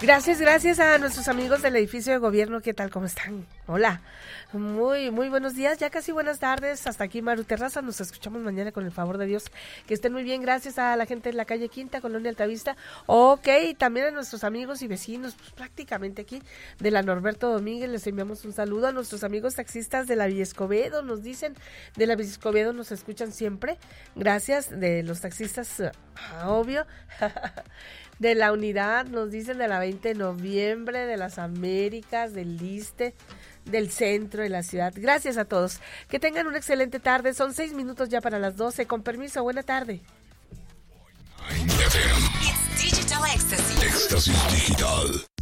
Gracias a nuestros amigos del edificio de gobierno. ¿Qué tal? ¿Cómo están? Hola. Muy buenos días, ya casi buenas tardes. Hasta aquí Maru Terraza, nos escuchamos mañana con el favor de Dios. Que estén muy bien, gracias a la gente de la calle Quinta, Colonia Altavista. Ok, también a nuestros amigos y vecinos, pues prácticamente aquí de la Norberto Domínguez, les enviamos un saludo. A nuestros amigos taxistas de la Villa Escobedo, nos dicen, de la Villa Escobedo nos escuchan siempre. Gracias, de los taxistas, obvio. De la unidad, nos dicen de la 20 de noviembre, de las Américas, del Liste, del centro de la ciudad. Gracias a todos. Que tengan una excelente tarde. Son 6 minutos ya para las 12. Con permiso, buena tarde. It's digital ecstasy. Éxtasis digital.